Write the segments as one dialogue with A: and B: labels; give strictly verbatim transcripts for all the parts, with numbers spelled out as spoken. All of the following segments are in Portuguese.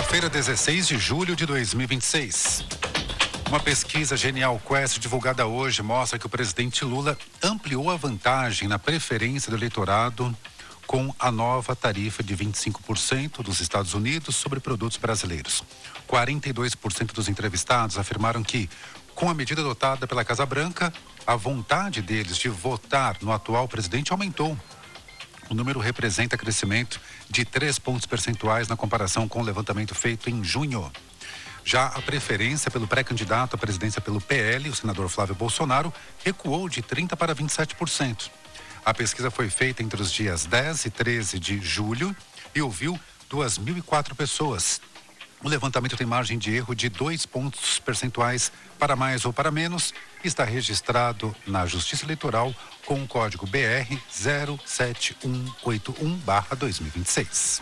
A: Segunda-feira, dezesseis de julho de dois mil e vinte e seis. Uma pesquisa Genial Quest divulgada hoje mostra que o presidente Lula ampliou a vantagem na preferência do eleitorado com a nova tarifa de vinte e cinco por cento dos Estados Unidos sobre produtos brasileiros. quarenta e dois por cento dos entrevistados afirmaram que, com a medida adotada pela Casa Branca, a vontade deles de votar no atual presidente aumentou. O número representa crescimento de três pontos percentuais na comparação com o levantamento feito em junho. Já a preferência pelo pré-candidato à presidência pelo P L, o senador Flávio Bolsonaro, recuou de trinta por cento para vinte e sete por cento. A pesquisa foi feita entre os dias dez e treze de julho e ouviu duas mil e quatro pessoas. O levantamento tem margem de erro de dois pontos percentuais para mais ou para menos e está registrado na Justiça Eleitoral com o código B R zero sete um oito um barra dois mil e vinte e seis.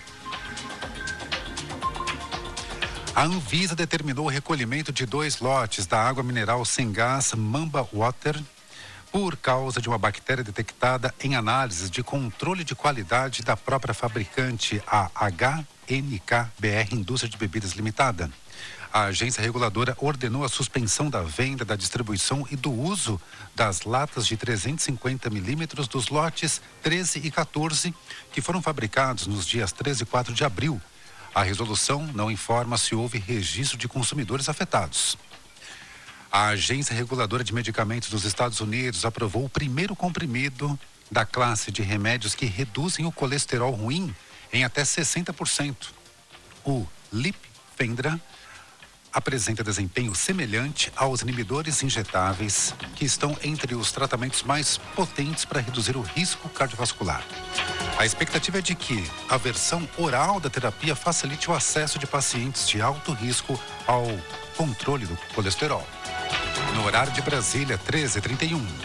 A: A Anvisa determinou o recolhimento de dois lotes da água mineral sem gás Mamba Water por causa de uma bactéria detectada em análises de controle de qualidade da própria fabricante, a H N K B R Indústria de Bebidas Limitada. A agência reguladora ordenou a suspensão da venda, da distribuição e do uso das latas de trezentos e cinquenta milímetros dos lotes treze e quatorze, que foram fabricados nos dias treze e quatro de abril. A resolução não informa se houve registro de consumidores afetados. A Agência Reguladora de Medicamentos dos Estados Unidos aprovou o primeiro comprimido da classe de remédios que reduzem o colesterol ruim em até sessenta por cento. O Lipfendra apresenta desempenho semelhante aos inibidores injetáveis, que estão entre os tratamentos mais potentes para reduzir o risco cardiovascular. A expectativa é de que a versão oral da terapia facilite o acesso de pacientes de alto risco ao controle do colesterol. No horário de Brasília, treze e trinta e um.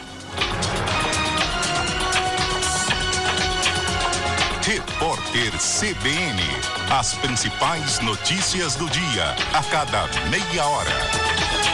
B: Repórter C B N. As principais notícias do dia, a cada meia hora.